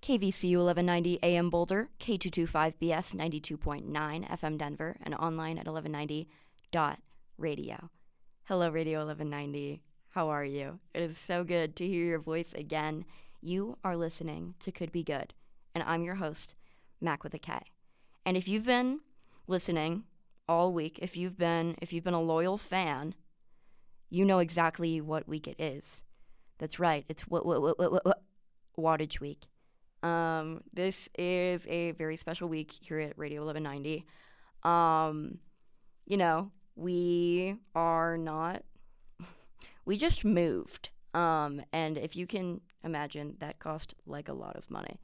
KVCU 1190 AM Boulder, K225BS 92.9 FM Denver, and online at 1190.radio. Hello, Radio 1190. How are you? It is so good to hear your voice again. You are listening to Could Be Good, and I'm your host, Mac with a K. And if you've been listening all week, if you've been a loyal fan, you know exactly what week it is. That's right. It's Wattage Week. This is a very special week here at Radio 1190. We just moved. And if you can imagine, that cost like a lot of money.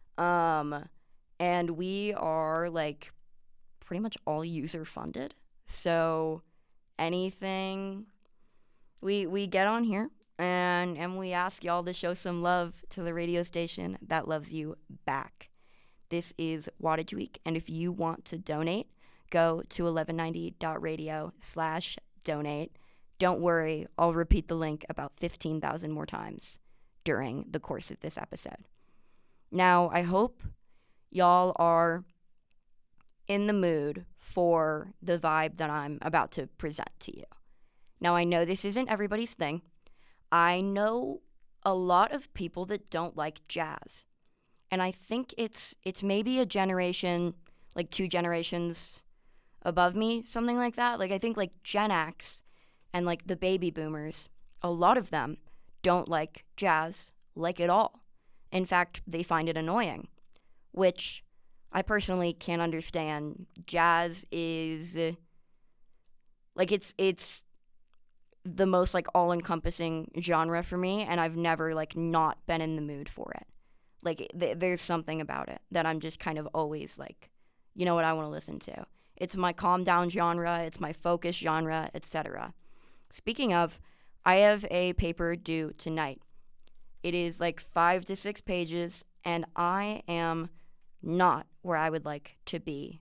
And we are like pretty much all user funded. So anything we get on here and we ask y'all to show some love to the radio station that loves you back. This is Wattage Week, and if you want to donate, go to 1190.radio/donate. Don't worry, I'll repeat the link about 15,000 more times during the course of this episode. Now, I hope y'all are in the mood for the vibe that I'm about to present to you. Now, I know this isn't everybody's thing. I know a lot of people that don't like jazz. And I think it's maybe a generation, like 2 generations above me, something like that. Like, I think like Gen X and like the baby boomers, a lot of them don't like jazz like at all. In fact, they find it annoying, which I personally can't understand. Jazz is like it's the most like all-encompassing genre for me, and I've never like not been in the mood for it. Like there's something about it that I'm just kind of always like, you know what, I want to listen to. It's my calm down genre, it's my focus genre, etc. Speaking of, I have a paper due tonight. It is like 5 to 6 pages, and I am not where I would like to be.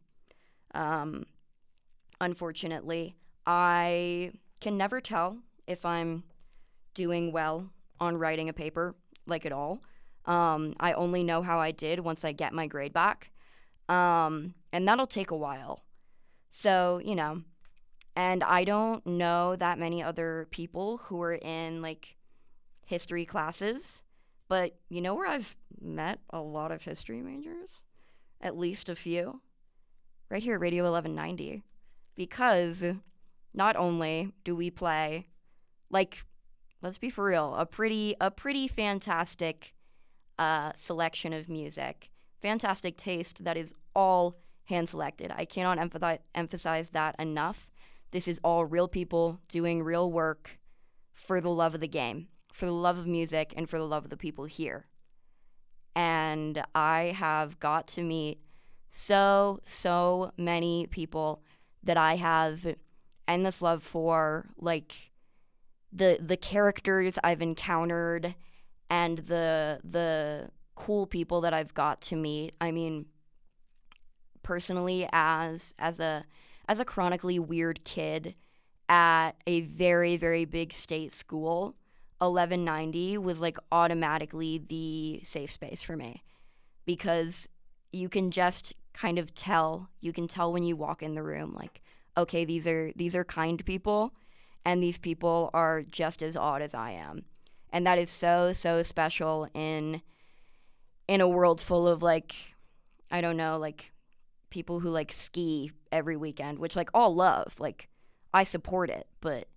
Unfortunately, I can never tell if I'm doing well on writing a paper, like at all. I only know how I did once I get my grade back. And that'll take a while. So, and I don't know that many other people who are in like history classes, but you know where I've met a lot of history majors? At least a few. Right here at Radio 1190. Because not only do we play, like, let's be for real, a pretty fantastic selection of music. Fantastic taste that is all hand-selected. I cannot emphasize that enough. This is all real people doing real work for the love of the game, for the love of music, and for the love of the people here. And I have got to meet so many people that I have endless love for, like the characters I've encountered and the cool people that I've got to meet. I mean, personally, as a chronically weird kid at a very, very big state school, 1190 was like automatically the safe space for me, because you can just kind of tell. You can tell when you walk in the room, like, okay, these are kind people, and these people are just as odd as I am. And that is so special in a world full of, like, I don't know, like, people who, like, ski every weekend, which, like, all love. Like, I support it, but,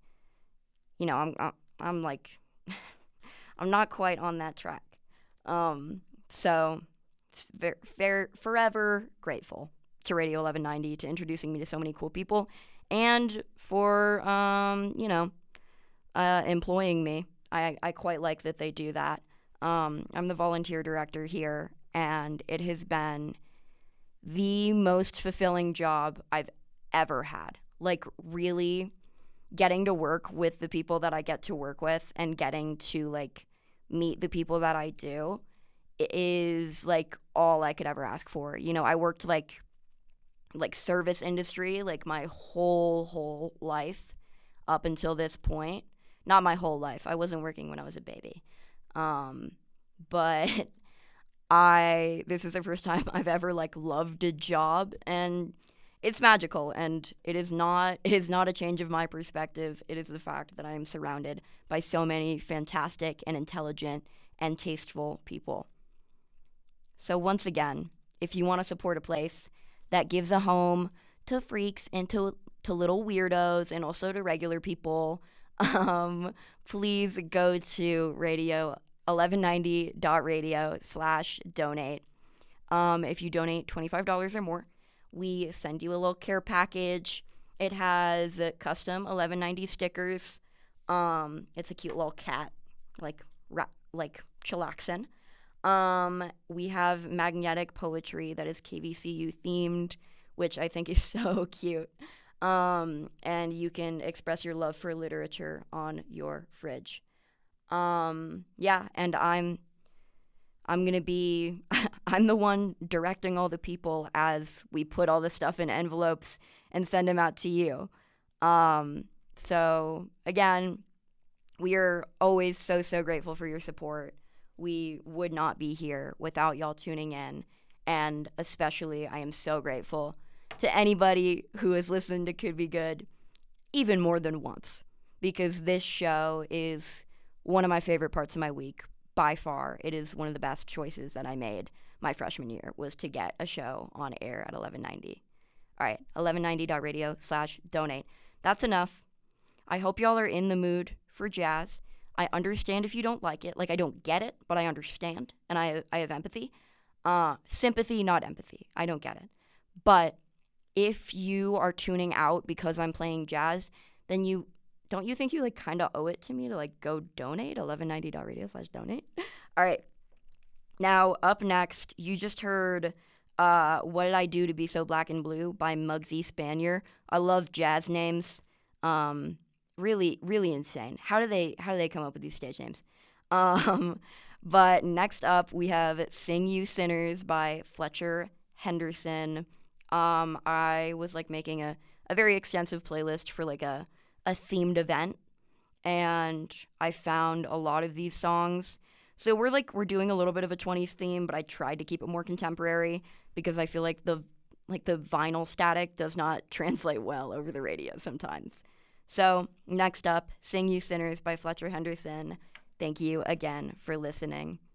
I'm like, I'm not quite on that track. So, forever grateful to Radio 1190 to introducing me to so many cool people, and for, employing me. I quite like that they do that. I'm the volunteer director here, and it has been the most fulfilling job I've ever had. Like, really getting to work with the people that I get to work with and getting to, like, meet the people that I do is, like, all I could ever ask for. I worked, like service industry, like, my whole life up until this point. Not my whole life. I wasn't working when I was a baby. But This is the first time I've ever like loved a job, and it's magical, and it is not a change of my perspective. It is the fact that I am surrounded by so many fantastic and intelligent and tasteful people. So once again, if you want to support a place that gives a home to freaks and to little weirdos and also to regular people, please go to radio 1190.radio/donate. If you donate $25 or more, we send you a little care package. It has custom 1190 stickers. It's a cute little cat, like like chillaxin. We have magnetic poetry that is KVCU themed, which I think is so cute. And you can express your love for literature on your fridge. Yeah, and I'm gonna be I'm the one directing all the people as we put all the stuff in envelopes and send them out to you. So again, we are always so grateful for your support. We would not be here without y'all tuning in, and especially I am so grateful to anybody who has listened to Could Be Good even more than once, because this show is one of my favorite parts of my week by far. It is one of the best choices that I made my freshman year, was to get a show on air at 1190. All right, 1190.radio/donate. That's enough. I hope y'all are in the mood for jazz. I understand if you don't like it. Like, I don't get it, but I understand, and I have empathy. Sympathy, not empathy. I don't get it. But if you are tuning out because I'm playing jazz, then don't you think you like kind of owe it to me to like go donate? 1190.radio/donate. All right. Now, up next, you just heard What Did I Do to Be So Black and Blue by Muggsy Spanier. I love jazz names. Really insane. How do they come up with these stage names? But next up, we have Sing You Sinners by Fletcher Henderson. I was like making a very extensive playlist for like a themed event, and I found a lot of these songs. So we're doing a little bit of a 20s theme, but I tried to keep it more contemporary because I feel like the vinyl static does not translate well over the radio sometimes. So next up, Sing You Sinners by Fletcher Henderson. Thank you again for listening.